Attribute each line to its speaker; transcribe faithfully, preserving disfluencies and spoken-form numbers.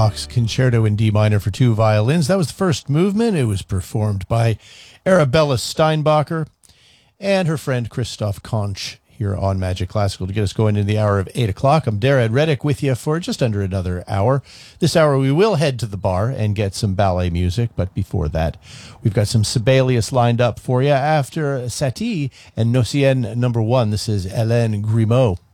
Speaker 1: Bach's Concerto in D minor for two violins. That was the first movement. It was performed by Arabella Steinbacher and her friend Christoph Konch here on Magic Classical to get us going in the hour of eight o'clock. I'm Darad Reddick with you for just under another hour. This hour we will head to the bar and get some ballet music, but before that we've got some Sibelius lined up for you. After Satie and Nocien number one, this is Hélène Grimaud.